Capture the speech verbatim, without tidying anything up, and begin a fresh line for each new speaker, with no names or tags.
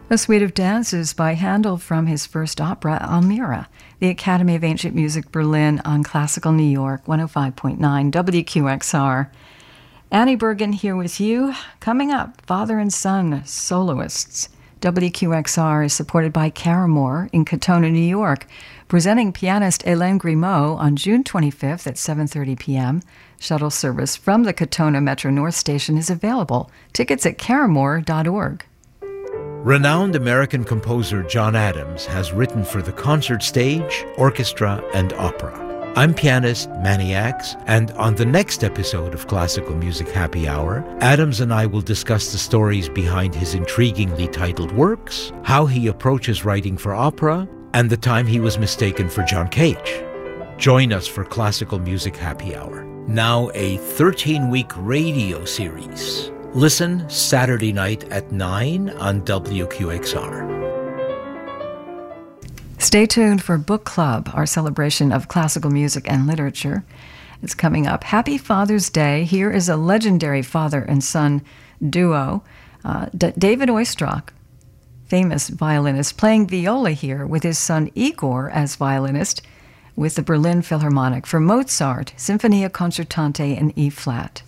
A suite of dances by Handel from his first opera, Almira, the Academy of Ancient Music Berlin on Classical New York, one oh five point nine W Q X R. Annie Bergen here with you. Coming up, father and son soloists. W Q X R is supported by Caramore in Katona, New York, presenting pianist Hélène Grimaud on June twenty-fifth at seven thirty p.m. Shuttle service from the Katona Metro North Station is available. Tickets at caramore dot org.
Renowned American composer John Adams has written for the concert stage, orchestra, and opera. I'm pianist Manny Axe, and on the next episode of Classical Music Happy Hour, Adams and I will discuss the stories behind his intriguingly titled works, how he approaches writing for opera, and the time he was mistaken for John Cage. Join us for Classical Music Happy Hour, now a thirteen-week radio series. Listen Saturday night at nine on W Q X R.
Stay tuned for Book Club, our celebration of classical music and literature. It's coming up. Happy Father's Day. Here is a legendary father and son duo. Uh, D- David Oistrakh, famous violinist, playing viola here with his son Igor as violinist with the Berlin Philharmonic for Mozart, Sinfonia Concertante in E-flat.